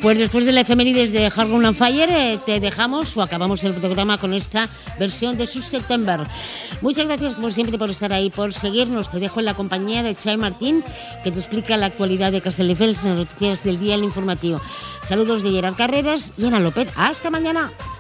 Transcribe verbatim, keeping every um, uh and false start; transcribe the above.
Pues después de la efemérides de Hard Ground and Fire, eh, te dejamos o acabamos el programa con esta versión de Sus September. Muchas gracias, como siempre, por estar ahí, por seguirnos. Te dejo en la compañía de Chay Martín, que te explica la actualidad de Castelldefels en las noticias del día, el informativo. Saludos de Gerard Carreras y Ana López. ¡Hasta mañana!